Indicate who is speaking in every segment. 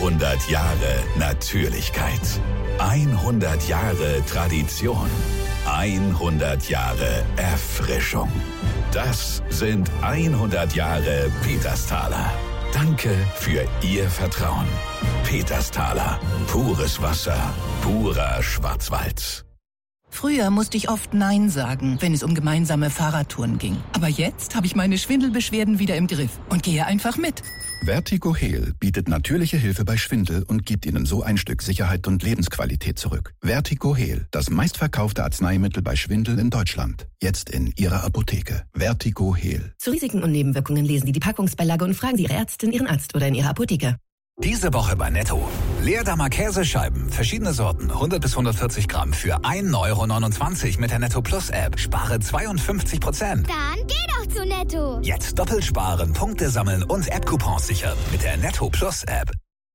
Speaker 1: 100 Jahre Natürlichkeit. 100 Jahre Tradition. 100 Jahre Erfrischung. Das sind 100 Jahre Petersthaler. Danke für Ihr Vertrauen. Petersthaler. Pures Wasser. Purer Schwarzwald.
Speaker 2: Früher musste ich oft Nein sagen, wenn es um gemeinsame Fahrradtouren ging. Aber jetzt habe ich meine Schwindelbeschwerden wieder im Griff und gehe einfach mit.
Speaker 3: Vertigo Heal bietet natürliche Hilfe bei Schwindel und gibt Ihnen so ein Stück Sicherheit und Lebensqualität zurück. Vertigo Heal, das meistverkaufte Arzneimittel bei Schwindel in Deutschland. Jetzt in Ihrer Apotheke. Vertigo Heal.
Speaker 4: Zu Risiken und Nebenwirkungen lesen Sie die Packungsbeilage und fragen Sie Ihre Ärztin, Ihren Arzt oder in Ihrer Apotheke.
Speaker 5: Diese Woche bei Netto. Leerdammer Käsescheiben, verschiedene Sorten, 100 bis 140 Gramm für 1,29 € mit der Netto Plus App. Spare 52%.
Speaker 6: Dann geh doch zu Netto.
Speaker 5: Jetzt doppelt sparen, Punkte sammeln und App-Coupons sichern mit der Netto Plus App.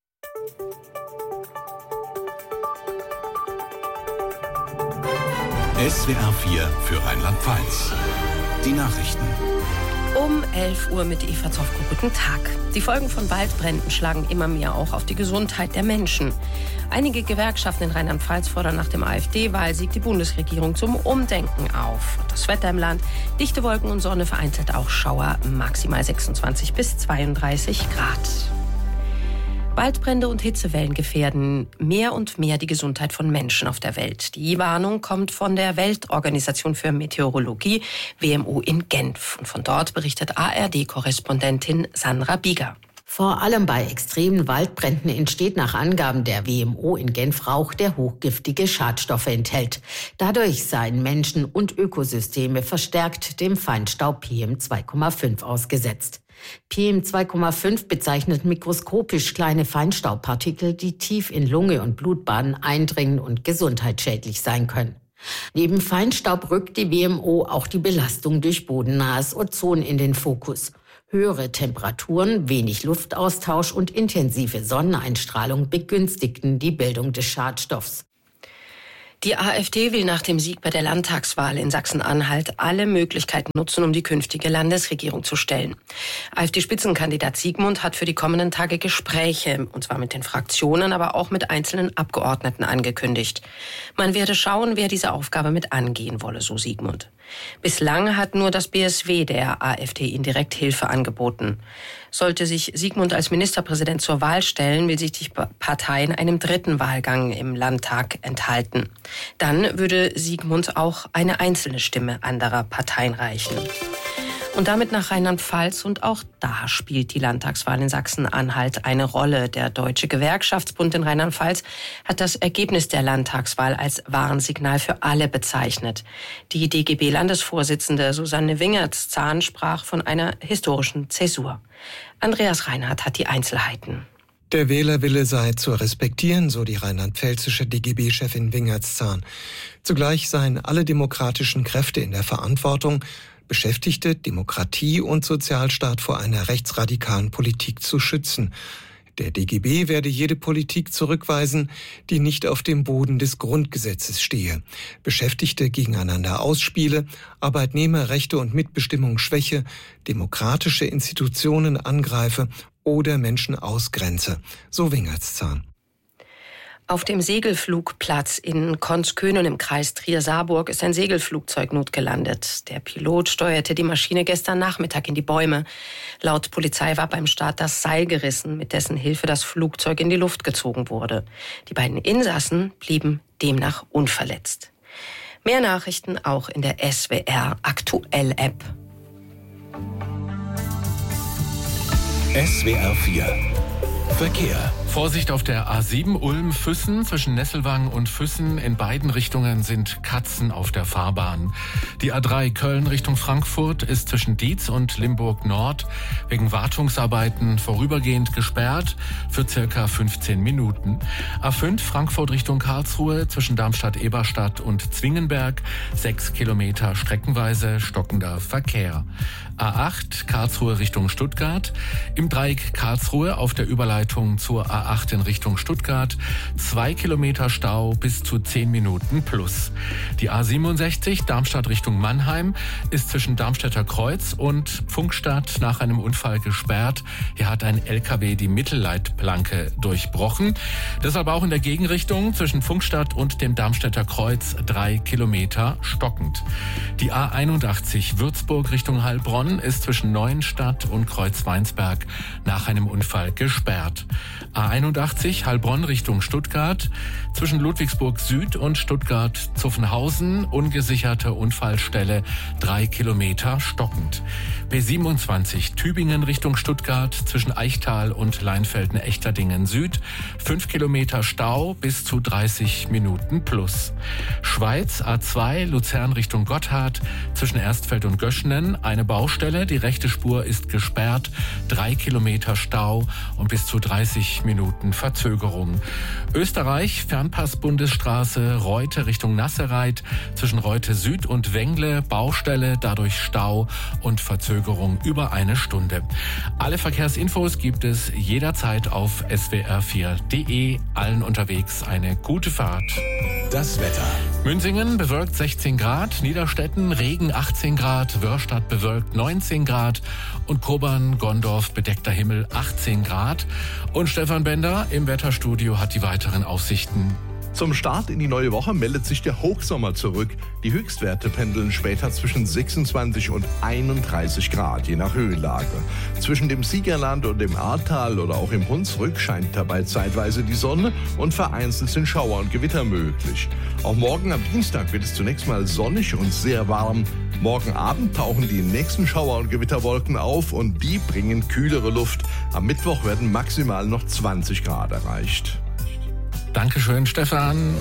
Speaker 3: SWR 4 für Rheinland-Pfalz. Die Nachrichten.
Speaker 7: Um 11 Uhr mit Eva Zofko. Guten Tag. Die Folgen von Waldbränden schlagen immer mehr auch auf die Gesundheit der Menschen. Einige Gewerkschaften in Rheinland-Pfalz fordern nach dem AfD-Wahlsieg die Bundesregierung zum Umdenken auf. Das Wetter im Land, dichte Wolken und Sonne, vereinzelt auch Schauer, maximal 26 bis 32 Grad. Waldbrände und Hitzewellen gefährden mehr und mehr die Gesundheit von Menschen auf der Welt. Die Warnung kommt von der Weltorganisation für Meteorologie, WMO in Genf. Und von dort berichtet ARD-Korrespondentin Sandra Bieger.
Speaker 8: Vor allem bei extremen Waldbränden entsteht nach Angaben der WMO in Genf Rauch, der hochgiftige Schadstoffe enthält. Dadurch seien Menschen und Ökosysteme verstärkt dem Feinstaub PM2,5 ausgesetzt. PM2,5 bezeichnet mikroskopisch kleine Feinstaubpartikel, die tief in Lunge und Blutbahnen eindringen und gesundheitsschädlich sein können. Neben Feinstaub rückt die WMO auch die Belastung durch bodennahes Ozon in den Fokus. Höhere Temperaturen, wenig Luftaustausch und intensive Sonneneinstrahlung begünstigten die Bildung des Schadstoffs.
Speaker 7: Die AfD will nach dem Sieg bei der Landtagswahl in Sachsen-Anhalt alle Möglichkeiten nutzen, um die künftige Landesregierung zu stellen. AfD-Spitzenkandidat Siegmund hat für die kommenden Tage Gespräche, und zwar mit den Fraktionen, aber auch mit einzelnen Abgeordneten angekündigt. Man werde schauen, wer diese Aufgabe mit angehen wolle, so Siegmund. Bislang hat nur das BSW der AfD indirekt Hilfe angeboten. Sollte sich Siegmund als Ministerpräsident zur Wahl stellen, will sich die Partei in einem dritten Wahlgang im Landtag enthalten. Dann würde Siegmund auch eine einzelne Stimme anderer Parteien reichen. Und damit nach Rheinland-Pfalz, und auch da spielt die Landtagswahl in Sachsen-Anhalt eine Rolle. Der Deutsche Gewerkschaftsbund in Rheinland-Pfalz hat das Ergebnis der Landtagswahl als Warnsignal für alle bezeichnet. Die DGB-Landesvorsitzende Susanne Wingertszahn sprach von einer historischen Zäsur. Andreas Reinhardt hat die Einzelheiten.
Speaker 9: Der Wählerwille sei zu respektieren, so die rheinland-pfälzische DGB-Chefin Wingertszahn. Zugleich seien alle demokratischen Kräfte in der Verantwortung, Beschäftigte, Demokratie und Sozialstaat vor einer rechtsradikalen Politik zu schützen. Der DGB werde jede Politik zurückweisen, die nicht auf dem Boden des Grundgesetzes stehe, Beschäftigte gegeneinander ausspiele, Arbeitnehmerrechte und Mitbestimmung schwäche, demokratische Institutionen angreife oder Menschen ausgrenze, so Wingertszahn.
Speaker 7: Auf dem Segelflugplatz in Konzkönen im Kreis Trier-Saarburg ist ein Segelflugzeug notgelandet. Der Pilot steuerte die Maschine gestern Nachmittag in die Bäume. Laut Polizei war beim Start das Seil gerissen, mit dessen Hilfe das Flugzeug in die Luft gezogen wurde. Die beiden Insassen blieben demnach unverletzt. Mehr Nachrichten auch in der SWR Aktuell App.
Speaker 3: SWR 4 Verkehr.
Speaker 10: Vorsicht auf der A7 Ulm-Füssen. Zwischen Nesselwang und Füssen in beiden Richtungen sind Katzen auf der Fahrbahn. Die A3 Köln Richtung Frankfurt ist zwischen Dietz und Limburg Nord wegen Wartungsarbeiten vorübergehend gesperrt für circa 15 Minuten. A5 Frankfurt Richtung Karlsruhe zwischen Darmstadt-Eberstadt und Zwingenberg 6 Kilometer streckenweise stockender Verkehr. A8 Karlsruhe Richtung Stuttgart. Im Dreieck Karlsruhe auf der Überleitung zur A A8 in Richtung Stuttgart, 2 Kilometer Stau bis zu 10 Minuten plus. Die A67 Darmstadt Richtung Mannheim ist zwischen Darmstädter Kreuz und Pfungstadt nach einem Unfall gesperrt. Hier hat ein LKW die Mittelleitplanke durchbrochen. Deshalb auch in der Gegenrichtung zwischen Pfungstadt und dem Darmstädter Kreuz 3 Kilometer stockend. Die A81 Würzburg Richtung Heilbronn ist zwischen Neuenstadt und Kreuzweinsberg nach einem Unfall gesperrt. A81 Heilbronn Richtung Stuttgart zwischen Ludwigsburg Süd und Stuttgart-Zuffenhausen ungesicherte Unfallstelle 3 Kilometer stockend. B27 Tübingen Richtung Stuttgart zwischen Eichtal und Leinfelden-Echterdingen Süd 5 Kilometer Stau bis zu 30 Minuten plus. Schweiz A2 Luzern Richtung Gotthard zwischen Erstfeld und Göschenen eine Baustelle, die rechte Spur ist gesperrt, 3 Kilometer Stau und bis zu 30 Minuten Verzögerung. Österreich Fernpass-Bundesstraße Reute Richtung Nassereit zwischen Reute Süd und Wengle Baustelle, dadurch Stau und Verzögerung über eine Stunde. Alle Verkehrsinfos gibt es jederzeit auf swr4.de. Allen unterwegs eine gute Fahrt.
Speaker 1: Das Wetter.
Speaker 10: Münzingen bewölkt 16 Grad, Niederstetten Regen 18 Grad, Wörstadt bewölkt 19 Grad und Kobern-Gondorf bedeckter Himmel 18 Grad. Und Stefan Bender im Wetterstudio hat die weiteren Aussichten.
Speaker 11: Zum Start in die neue Woche meldet sich der Hochsommer zurück. Die Höchstwerte pendeln später zwischen 26 und 31 Grad, je nach Höhenlage. Zwischen dem Siegerland und dem Ahrtal oder auch im Hunsrück scheint dabei zeitweise die Sonne und vereinzelt sind Schauer und Gewitter möglich. Auch morgen am Dienstag wird es zunächst mal sonnig und sehr warm. Morgen Abend tauchen die nächsten Schauer- und Gewitterwolken auf und die bringen kühlere Luft. Am Mittwoch werden maximal noch 20 Grad erreicht.
Speaker 10: Dankeschön, Stefan.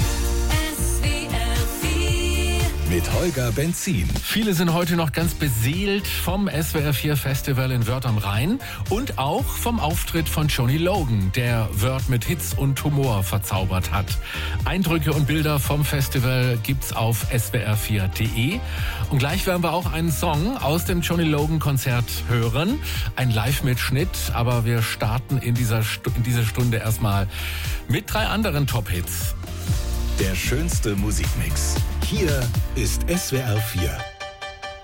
Speaker 1: Mit Holger Benzin.
Speaker 10: Viele sind heute noch ganz beseelt vom SWR4 Festival in Wörth am Rhein und auch vom Auftritt von Johnny Logan, der Wörth mit Hits und Humor verzaubert hat. Eindrücke und Bilder vom Festival gibt's auf swr4.de. Und gleich werden wir auch einen Song aus dem Johnny Logan Konzert hören. Ein Live-Mitschnitt, aber wir starten in dieser Stunde erstmal mit 3 anderen Top-Hits.
Speaker 1: Der schönste Musikmix. Hier ist SWR4.